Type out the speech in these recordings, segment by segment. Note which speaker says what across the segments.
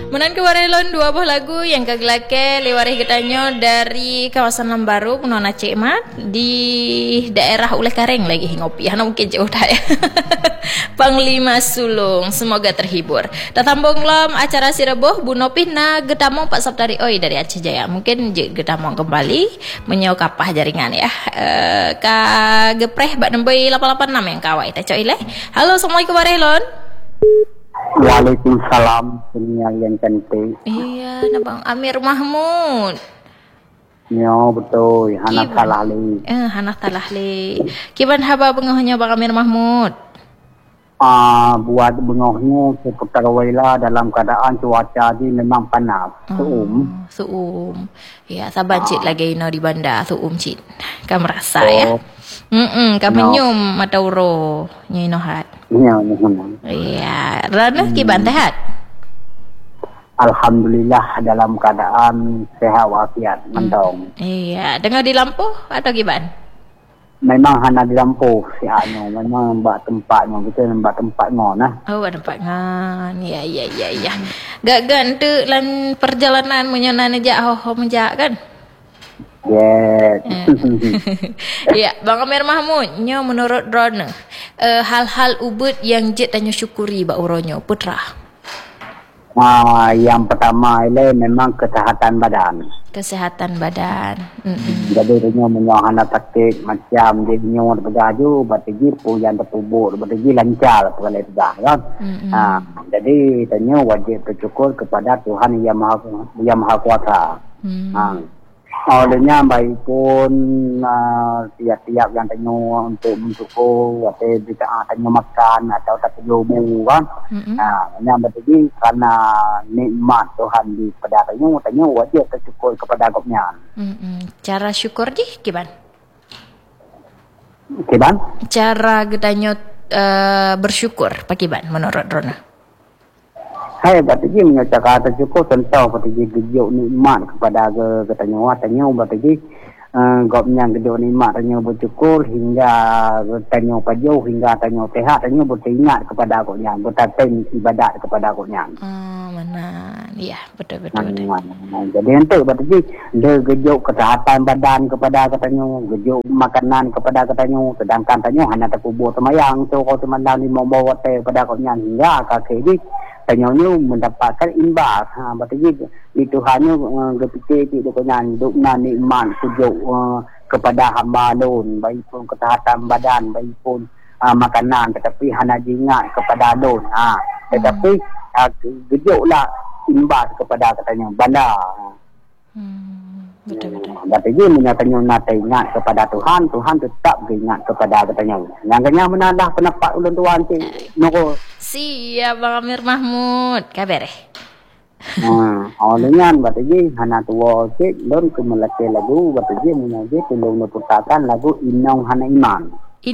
Speaker 1: Menan ke warelon dua buah lagu yang kagelake lewarih getanyo dari kawasan Lambaru Punona Cik Mat di daerah Uleh Kareng lagi ngopi. Hana mungkin jauh dah ya. Panglima Sulung, semoga terhibur. Tatambung lom acara sireboh Bu Nopih na getamong Pak Saptari Oi dari Aceh Jaya. Mungkin getamong kembali menyau kapah jaringan ya. Ka gepreh bak nemboi 886 yang kawai. Tak cok ileh. Halo, assalamualaikum warelon.
Speaker 2: Waalaikumsalam, penyiar yang cantik.
Speaker 1: Iya, Abang Amir Mahmud.
Speaker 2: Ya, betul. Hana Talahli.
Speaker 1: Hana Talahli. Kiban haba bengohnya Bang Amir Mahmud?
Speaker 2: Buat bengohnya seputar wailah dalam keadaan cuaca di memang panas.
Speaker 1: Suum. Ya, saban cik lagi no di bandar suum cik. Kamu merasa ya? Kami nyum mata uro nyinohat. Iya, Rana kiban tehat?
Speaker 2: Alhamdulillah dalam keadaan sehat walafiat, mentong.
Speaker 1: Iya, dengar di lampu atau kiban?
Speaker 2: Memang hana di lampu siaknya, memang mbak tempatnya kita mbak tempatnya nah.
Speaker 1: Oh, tempat ngan. Iya. Gak gantu lan perjalanan menyonan aja ho menjak kan?
Speaker 2: Yes.
Speaker 1: Ya, Bang Amir Mahmud, nyo menurut Rona, hal-hal ubud yang jet tanya syukuri bak uronyo putra.
Speaker 2: Yang pertama ini memang kesehatan badan.
Speaker 1: Kesehatan badan.
Speaker 2: Jadi dia menyohana sakit macam dia nyor bergaju, batigi puyan tertubur, batigi lancar perkara itu kan. Jadi tanya wajib bersyukur kepada Tuhan yang Maha Kuasa. Olehnya baik pun tiap-tiap yang tanya untuk mensyukur atau bisa tanya makan atau tak jomu kan. Yang berarti karena nikmat Tuhan di pada tanya wajib bersyukur kepada Agopnya.
Speaker 1: Cara syukur di gimana? Cara getanyo bersyukur pakiban menurut Rona?
Speaker 2: Hai, berarti menyatakan tersyukur contoh berarti gejuk nikmat kepada katanya berarti gopnya gejuk nikmat tanya bersyukur hingga tanya paju hingga tanya sehat tanya beringat kepada agaknya bertaten ibadat kepada agaknya.
Speaker 1: Mana? Iya, betul.
Speaker 2: Jadi itu berarti dia gejuk kesehatan badan kepada katanya, gejuk makanan kepada katanya, sedangkan tanya hanya terkubur semayang so kalau semandang di membawa teh kepada agaknya hingga kakek ini tanyanya mendapatkan imbas. Berarti itu hanya kepikir itu kenyan dukna nikmat sujuk kepada hamba lon, baik pun kesehatan badan, baik pun makanan, tetapi hanya ingat kepada lon. Tetapi gejuklah imbas kepada katanya bandar.
Speaker 1: Betul.
Speaker 2: Berarti menyatanya nak ingat kepada Tuhan, Tuhan tetap ingat kepada katanya. Yang kena menadah pendapat ulun tuan cik noko.
Speaker 1: Siap Bang Amir Mahmud, kabar
Speaker 2: olehnya berarti hana tua cik don kemelake lagu berarti menyaji tolong neputakan lagu Inong Hana Iman.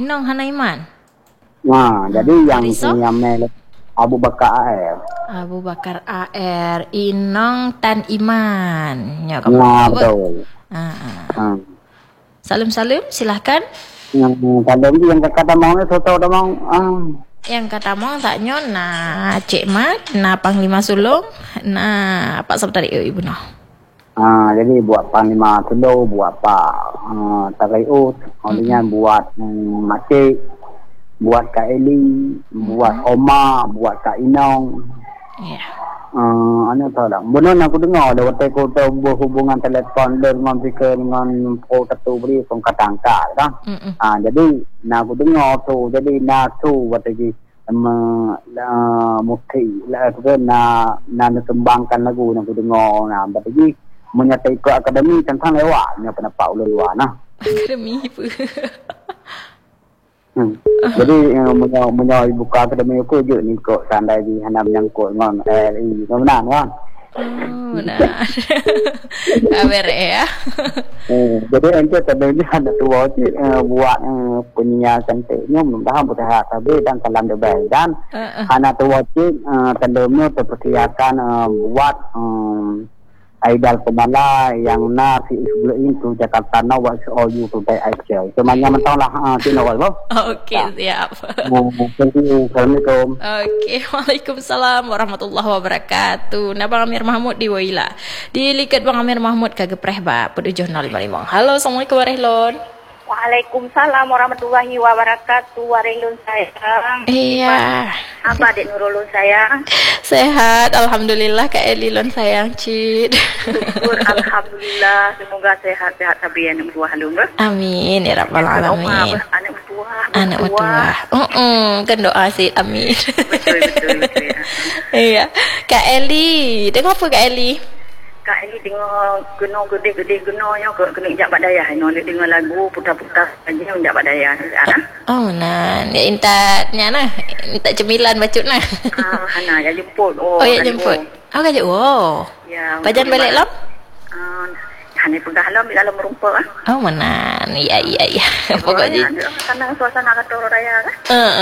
Speaker 2: Jadi yang punya melek Abu Bakar
Speaker 1: AR Inong Tan Iman.
Speaker 2: Betul.
Speaker 1: Salam silahkan.
Speaker 2: Salam yang kata mau soto mau.
Speaker 1: Yang kata mau tak nyon na Cik Mat, na Panglima Sulung, na Pak Saptari Ibu no.
Speaker 2: Jadi buat Panglima Sulung, buat Pak Takaiut, olehnya buat Makcik, buat Kak Eli, buat Oma, buat Kak Inong.
Speaker 1: Ya.
Speaker 2: Anu tahu tak? Benar aku dengar ada waktu aku tahu berhubungan telefon dengan speaker dengan pro satu beri pengkatangka, kan? Jadi nak aku dengar tu, jadi nak tu waktu mukti lah tu nak kembangkan lagu nak aku dengar, berarti menyertai ke akademi tentang lewat, ni pendapat ulun luar, nah.
Speaker 1: Akademi apa?
Speaker 2: Jadi menyau buka akademi aku je ni kok sandai di hana menyangkut dengan RI benar kan?
Speaker 1: Benar. Kabar ya.
Speaker 2: Jadi ente tadi ada tua je buat penyiar cantiknya mudah-mudahan bersehat tapi dan salam debai dan hana tua je tandemnya terpersiapkan buat Aidal Kumala yang na si Isbulain tu Jakarta na wa all you to day Aisyah. Semuanya mentonglah tinawal mo.
Speaker 1: Okey, siap.
Speaker 2: Thank you. Assalamualaikum.
Speaker 1: Okey, Waalaikumsalam warahmatullahi wabarakatuh. Nah, Bang Amir Mahmud di Waila. Dilikat Bang Amir Mahmud kagak preh ba 755. Halo, Assalamualaikum warahmatullahi.
Speaker 3: Waalaikumsalam warahmatullahi wabarakatuh. Warilun sayang.
Speaker 1: Iya.
Speaker 3: Apa Dek Nurul sayang?
Speaker 1: Sehat, alhamdulillah Kak Elilon sayang Cid.
Speaker 3: Syukur alhamdulillah, semoga sehat-sehat sampai anak buah halung.
Speaker 1: Amin ya rabbal alamin.
Speaker 3: Anak buah.
Speaker 1: Anak buah. Kan doa sih, amin.
Speaker 3: Betul.
Speaker 1: Iya. Kak Eli, dengar apa Kak Eli?
Speaker 3: Kak ini dengar geno gede genonya kena ijak badaya. Ini dengar lagu putar-putar aja ijak badaya.
Speaker 1: Oh nah, ya intatnya nah, intat cemilan bacut nah.
Speaker 3: Hana ya jemput.
Speaker 1: Oh ya jemput. Oh kajak. Oh.
Speaker 3: Ya.
Speaker 1: Pajan balik lam?
Speaker 3: Hanya pegang lam di dalam rumput
Speaker 1: Oh mana? Iya. Pokoknya.
Speaker 3: Karena suasana kata orang raya kan?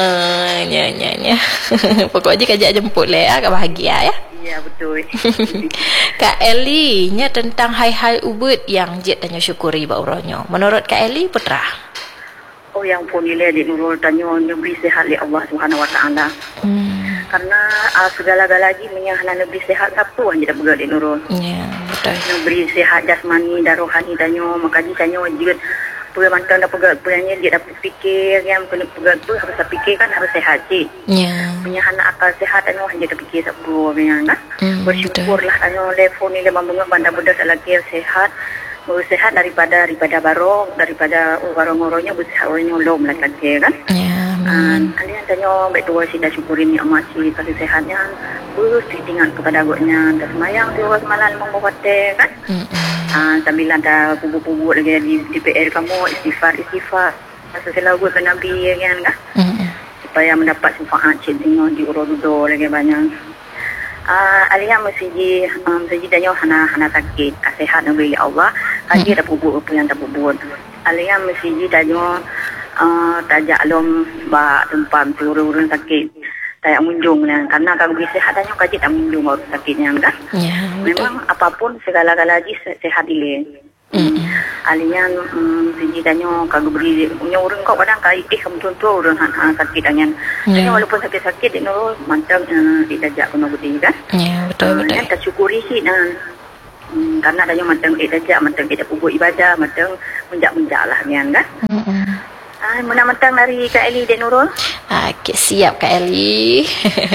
Speaker 1: Nya. Pokoknya kajak jemput le, agak bahagia ya.
Speaker 3: Iya betul.
Speaker 1: Kak Eli nya tentang hai ubud yang Jet tanya syukuri ba uronyo. Menurut Kak Eli putra.
Speaker 3: Oh yang pun nilai di Nurul tanya beri sehat li Allah Subhanahu Wa Taala. Karena segala-galanya menyahana lebih sehat satu aja dah pegang di Nurul.
Speaker 1: Ya, betul.
Speaker 3: Beri sehat jasmani dan rohani tanya makanya tanya juga mantan dah pegang punya dia dapat fikir yang kena pegang tu harus fikir kan harus sehat sih.
Speaker 1: Ya.
Speaker 3: Menyahana akal sehat tanya hanya dah fikir sabtu punya bersyukurlah tanya telefon ni memang bandar bedas lagi sehat. Bersehat daripada barong daripada barong-orangnya bersehat orangnya lom lagi kan.
Speaker 1: Ya.
Speaker 3: Ada yang tanya baik tua si dah syukurin ni amat si kasih sehatnya tinggal kepada agaknya dah semayang dia semalam membuat teh kan. Sambil ada pubu-pubu lagi di PR kamu istighfar selalu ke Nabi kan supaya mendapat syafaat cinta di urodo lagi banyak. Aliyah masjid tanya hana sakit sehat nabi Allah kaji dah pubu apa yang tak pubu. Aliyah masjid tanya tajak lom ba tempat urun sakit tak munjung karena kalau beri sehat tanya kaji tak munjung orang sakitnya kan. Memang apapun segala-galanya sehat dile. Aliyah masjid tanya kalau beri punya urun kau kadang kai kamu tu urun sakit dengan tanya walaupun sakit-sakit dia nurul macam ditajak kena beri kan.
Speaker 1: Ya betul.
Speaker 3: Kita syukuri sih karena tanya macam ditajak macam kita pupuk ibadah macam menjak lah kan. Menang-mentang dari Kak Eli dan Nurul.
Speaker 1: Okay, siap Kak Eli.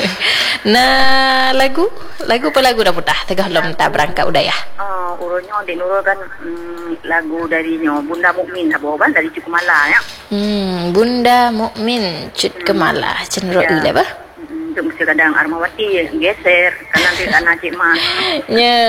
Speaker 1: Nah, lagu apa lagu dah putah? Tegah lom tak berangkat udah ya?
Speaker 3: Urutnya di Nurul kan lagu darinya Bunda Mukmin Aboban dari Cukumala ya.
Speaker 1: Bunda Mukmin Cukumala cenderung ile ba?
Speaker 3: Untuk mesti kadang Armawati geser karena dia anak Cik Man.
Speaker 1: Ya.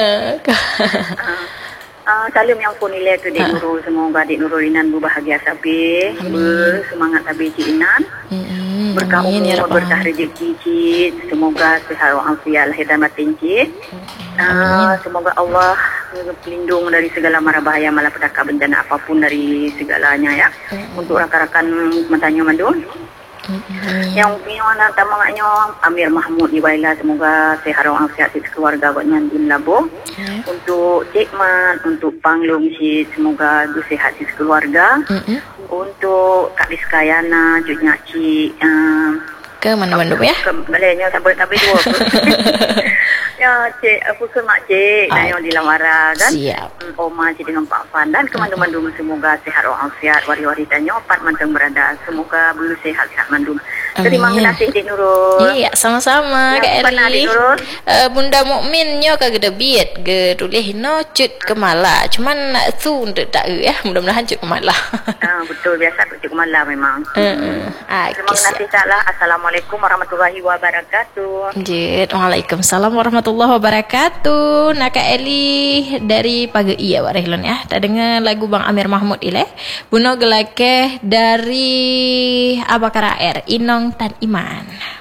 Speaker 3: Salam yang pun nilai ke Dek Nurul. Semoga Dek Nurul Inan berbahagia sampai bersemangat sampai Cik Inan. Berkah umur, berkah rezeki Cik. Semoga sehat walafiat lahir dan batin Cik. Semoga Allah pelindung dari segala mara bahaya malapetaka bencana apapun dari segalanya ya. Untuk rakan-rakan matanya mandun. Yang punya anak tamangannya Amir Mahmud di Waila, semoga sehat walafiat keluarga buatnya di Labo. Untuk Cik Man, untuk Panglung si semoga sehat keluarga. Untuk Kak Diskayana, Jutnya Cik
Speaker 1: ke mana Bandung ya?
Speaker 3: Ke balainya sampai dua. Ya, Cik, aku ke Mak Cik yang di Lamara kan.
Speaker 1: Siap.
Speaker 3: Oma Cik dengan Pak Fan dan kemandung-mandung semoga sehat walafiat wari-wari tanya opat manteng berada. Semoga bulu sehat-sehat mandung. Terima kasih Dek Nurul.
Speaker 1: Iya, sama-sama Kak Eli. Bunda Mukminnya kagak biat ge tulis no cut kemala. Cuman nak tu untuk tak ya. Mudah-mudahan cut kemala.
Speaker 3: Betul biasa cut kemala memang. Terima kasih salah. Assalamualaikum warahmatullahi wabarakatuh.
Speaker 1: Jet, Waalaikumsalam warahmatullahi wabarakatuh. Nak Kak Eli dari pagi iya warehlon ya. Tak dengar lagu Bang Amir Mahmud ile. Buno gelake dari Abakara Air Inong Tan Iman.